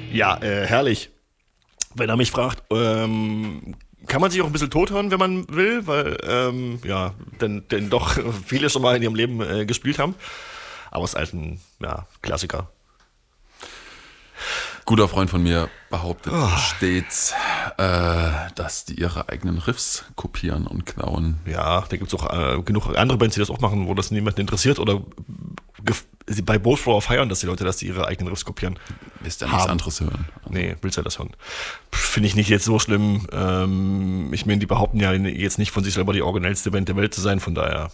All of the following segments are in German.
Ja, herrlich. Wenn er mich fragt, kann man sich auch ein bisschen tot hören, wenn man will, weil, denn doch viele schon mal in ihrem Leben gespielt haben. Aber es ist halt ein Klassiker. Guter Freund von mir behauptet stets, dass die ihre eigenen Riffs kopieren und klauen. Ja, da gibt es auch genug andere Bands, die das auch machen, wo das niemanden interessiert oder bei Bolt Thrower feiern, dass die Leute, dass die ihre eigenen Riffs kopieren. Willst ja nichts anderes hören. Also. Nee, willst ja das hören. Finde ich nicht jetzt so schlimm. Ich meine, die behaupten ja jetzt nicht von sich selber die originellste Band der Welt zu sein, von daher.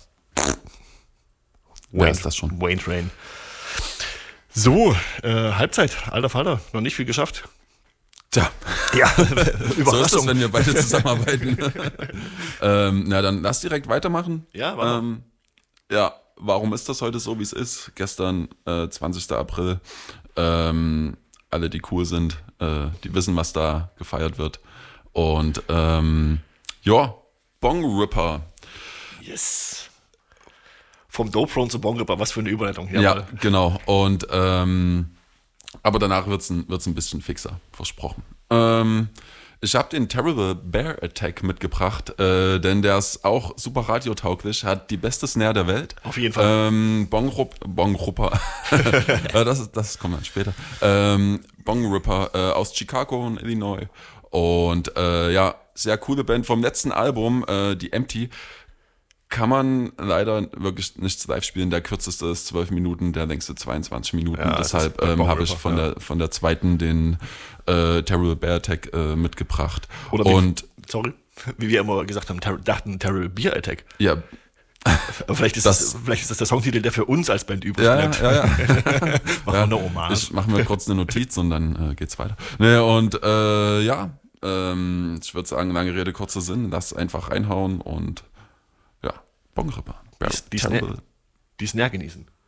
Wer ist das schon? Wayne Train. So, Halbzeit, alter Falter, noch nicht viel geschafft. Tja, ja, Überraschung. So ist es, wenn wir beide zusammenarbeiten. Dann lass direkt weitermachen. Ja, warte. Warum ist das heute so, wie es ist? Gestern, 20. April. Alle, die cool sind, die wissen, was da gefeiert wird. Und Bong Ripper. Yes. Vom Dope Throne zu Bong Ripper, was für eine Überleitung. Ja, genau. Und aber danach wird's ein bisschen fixer, versprochen. Ich habe den Terrible Bear Attack mitgebracht, denn der ist auch super radiotauglich, hat die beste Snare der Welt. Auf jeden Fall. Bong Ripper, das kommt dann später. Bong Ripper aus Chicago in Illinois. Und sehr coole Band vom letzten Album, die Empty. Kann man leider wirklich nicht live spielen. Der kürzeste ist 12 Minuten, der längste 22 Minuten. Ja, deshalb habe ich von der zweiten den Terrible Bear Attack mitgebracht. Oder wie wir immer gesagt haben, dachten Terrible Beer Attack. Ja. Vielleicht ist das der Songtitel, der für uns als Band übrig bleibt. Ja. Machen wir eine Hommage. Ich mache mir kurz eine Notiz und dann geht's weiter. Ich würde sagen, lange Rede, kurzer Sinn. Lass einfach reinhauen und Bong Ripper. Die Snare genießen.